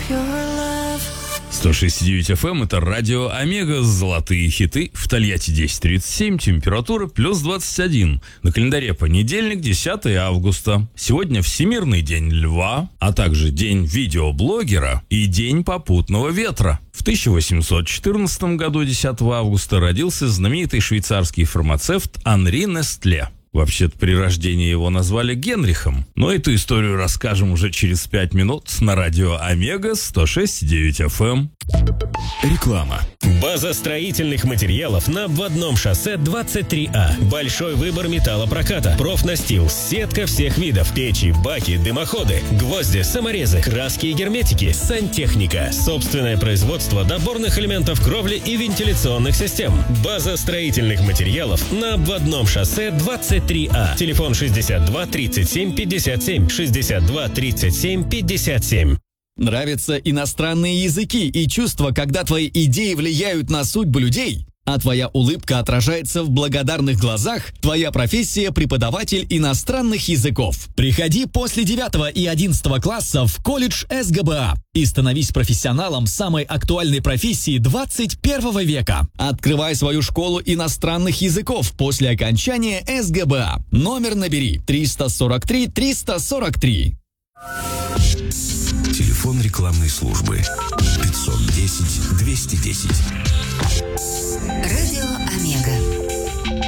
106.9 FM, это радио Омега, золотые хиты. В Тольятти 10:37, температура плюс 21. На календаре понедельник, 10 августа. Сегодня Всемирный день льва, а также день видеоблогера и день попутного ветра. В 1814 году, 10 августа, родился знаменитый швейцарский фармацевт Анри Нестле. Вообще-то при рождении его назвали Генрихом. Но эту историю расскажем уже через 5 минут на радио Омега 106.9 FM. Реклама. База строительных материалов на обводном шоссе 23А. Большой выбор металлопроката, профнастил, сетка всех видов, печи, баки, дымоходы, гвозди, саморезы, краски и герметики, сантехника, собственное производство доборных элементов кровли и вентиляционных систем. База строительных материалов на обводном шоссе 23А. Телефон 62 37 57 62 37 57. Нравятся иностранные языки и чувства, когда твои идеи влияют на судьбу людей? А твоя улыбка отражается в благодарных глазах? Твоя профессия – преподаватель иностранных языков. Приходи после 9 и 11 класса в колледж СГБА и становись профессионалом самой актуальной профессии 21 века. Открывай свою школу иностранных языков после окончания СГБА. Номер набери 343 343. Телефон рекламной службы 510 210. Радио Омега.